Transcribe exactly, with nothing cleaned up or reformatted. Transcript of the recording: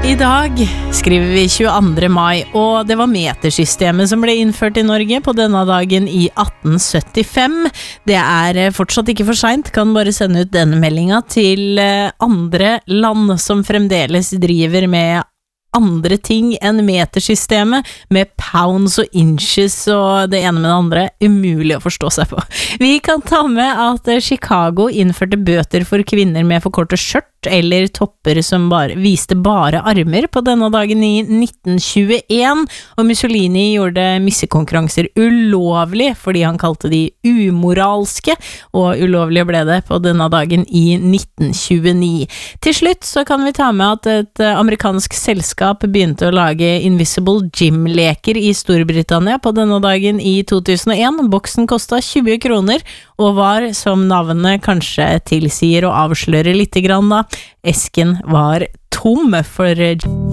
I dag skriver vi tjueandre mai, og det var metersystemet som ble innført i Norge på denne dagen i atten syttifem. Det er fortsatt ikke for sent, kan bare sende ut denne meldinga til andre land som fremdeles driver med andre ting enn metersystemet, med pounds og inches og det ene med det andre, umulig å forstå seg på. Vi kan ta med at Chicago innførte bøter for kvinner med for korte skjørt eller topper som bare, viste bare armer på denne dagen i nitten tjueen, og Mussolini gjorde missekonkurranser ulovlig fordi han kalte de umoralske, og ulovlig ble det på denne dagen i nitten tjueni. Til slutt så kan vi ta med at et amerikansk selskap begynte å lage Invisible Gym-leker i Storbritannia på denne dagen i to tusen og en. Boksen kostet tjue kroner, og var, som navnet kanskje tilsier og avslører litt grann da, esken var tom for